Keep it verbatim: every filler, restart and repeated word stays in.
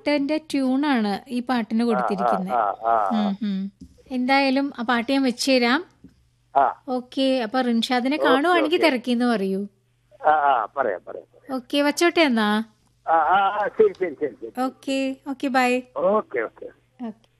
പാട്ടിന്റെ ട്യൂണാണ് ഈ പാട്ടിന് കൊടുത്തിരിക്കുന്നത്. ആ ആ ഉം, ഉം. എന്തായാലും ആ പാട്ട് ഞാൻ വെച്ചുതരാം. ആ ഓക്കെ, അപ്പൊ റിൻഷാദിനെ ഓക്കെ കാണുവാണെങ്കിൽ ഓക്കെ തിരക്കിന്ന് പറയൂ. ആ ആ പറയാം പറയാം പറയാം. ഓക്കെ, വച്ചോട്ടെ എന്നാ. ആ ആ ആ, ശരി ശരി ശരി ശരി. Okay okay, by. Okay okay. Okay.